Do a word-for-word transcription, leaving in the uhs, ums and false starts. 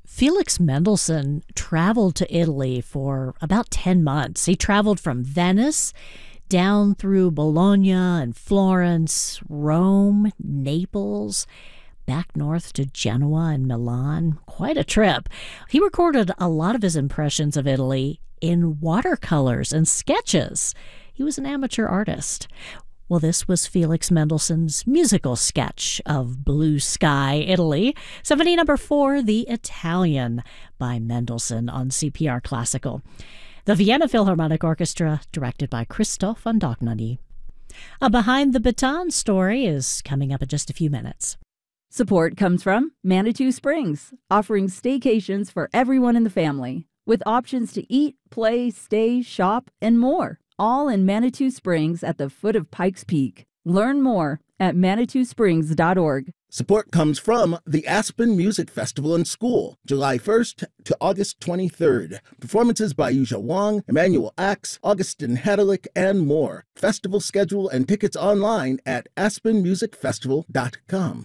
Felix Mendelssohn traveled to Italy for about ten months. He traveled from Venice down through Bologna and Florence, Rome, Naples, back north to Genoa and Milan. Quite a trip. He recorded a lot of his impressions of Italy in watercolors and sketches. He was an amateur artist. Well, this was Felix Mendelssohn's musical sketch of Blue Sky, Italy. Symphony number four, The Italian, by Mendelssohn on C P R Classical. The Vienna Philharmonic Orchestra, directed by Christoph Andognany. A Behind the Baton story is coming up in just a few minutes. Support comes from Manitou Springs, offering staycations for everyone in the family, with options to eat, play, stay, shop, and more. All in Manitou Springs at the foot of Pikes Peak. Learn more at manitou springs dot org. Support comes from the Aspen Music Festival and School, July first to August twenty-third. Performances by Yuja Wang, Emmanuel Axe, Augustin Hadalick, and more. Festival schedule and tickets online at aspen music festival dot com.